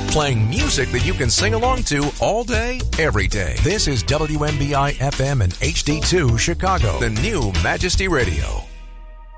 Playing music that you can sing along to all day, every day. This is WMBI FM and HD2 Chicago, the new Majesty Radio.